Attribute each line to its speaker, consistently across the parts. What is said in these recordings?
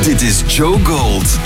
Speaker 1: Dit is Joe Gold.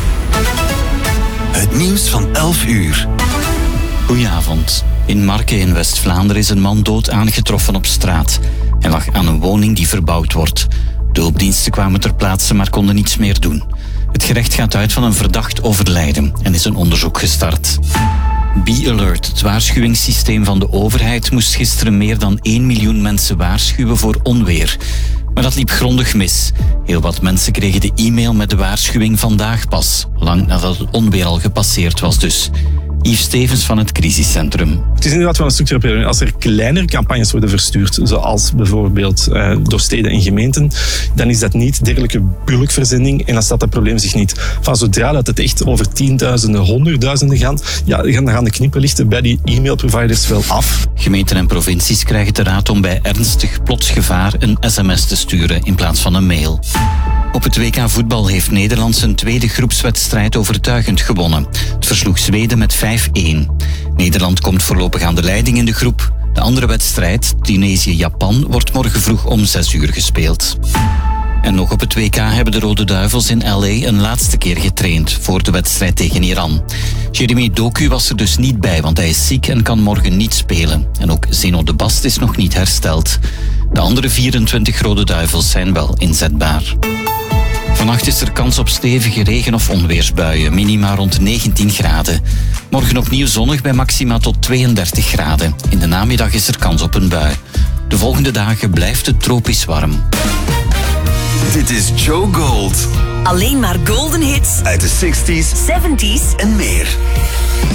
Speaker 1: Het nieuws van 11 uur.
Speaker 2: Goedenavond. In Marken in West-Vlaanderen is een man dood aangetroffen op straat. Hij lag aan een woning die verbouwd wordt. De hulpdiensten kwamen ter plaatse, maar konden niets meer doen. Het gerecht gaat uit van een verdacht overlijden en is een onderzoek gestart. Be Alert, het waarschuwingssysteem van de overheid, moest gisteren meer dan 1 miljoen mensen waarschuwen voor onweer. Maar dat liep grondig mis. Heel wat mensen kregen de e-mail met de waarschuwing vandaag pas, lang nadat het onweer al gepasseerd was dus. Yves Stevens van het crisiscentrum.
Speaker 3: Het is inderdaad wel een structureel. Als er kleinere campagnes worden verstuurd, zoals bijvoorbeeld door steden en gemeenten, dan is dat niet dergelijke bulkverzending en dan staat dat probleem zich niet. Van zodra dat het echt over tienduizenden, honderdduizenden gaat, dan gaan de knipperlichten bij die e-mailproviders wel af.
Speaker 2: Gemeenten en provincies krijgen de raad om bij ernstig plots gevaar een sms te sturen in plaats van een mail. Op het WK voetbal heeft Nederland zijn tweede groepswedstrijd overtuigend gewonnen. Het versloeg Zweden met 5-1. Nederland komt voorlopig aan de leiding in de groep. De andere wedstrijd, Tunesië-Japan, wordt morgen vroeg om 6 uur gespeeld. En nog op het WK hebben de Rode Duivels in LA een laatste keer getraind voor de wedstrijd tegen Iran. Jeremy Doku was er dus niet bij, want hij is ziek en kan morgen niet spelen. En ook Zeno de Bast is nog niet hersteld. De andere 24 Rode Duivels zijn wel inzetbaar. Vannacht is er kans op stevige regen- of onweersbuien, minima rond 19 graden. Morgen opnieuw zonnig bij maxima tot 32 graden. In de namiddag is er kans op een bui. De volgende dagen blijft het tropisch warm.
Speaker 1: Dit is Joe Gold.
Speaker 4: Alleen maar golden hits
Speaker 1: Uit de 60s,
Speaker 4: 70s
Speaker 1: en meer.